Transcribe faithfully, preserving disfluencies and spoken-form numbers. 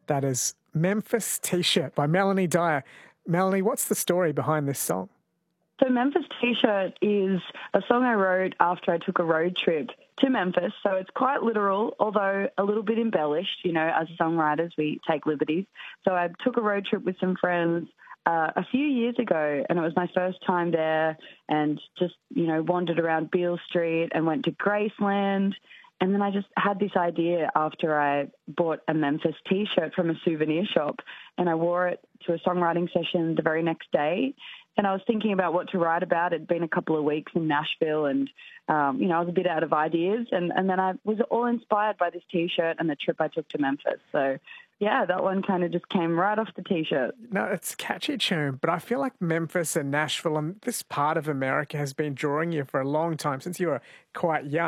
That is Memphis T-Shirt by Melanie Dyer. Melanie, what's the story behind this song? So Memphis T-Shirt is a song I wrote after I took a road trip to Memphis. So it's quite literal, although a little bit embellished. You know, as songwriters, we take liberties. So I took a road trip with some friends uh, a few years ago, and it was my first time there, and just, you know, wandered around Beale Street and went to Graceland. And then I just had this idea after I bought a Memphis T-shirt from a souvenir shop, and I wore it to a songwriting session the very next day. And I was thinking about what to write about. It'd been a couple of weeks in Nashville, and, um, you know, I was a bit out of ideas. And, and then I was all inspired by this T-shirt and the trip I took to Memphis. So, yeah, that one kind of just came right off the T-shirt. No, it's a catchy tune, but I feel like Memphis and Nashville and this part of America has been drawing you for a long time, since you were quite young.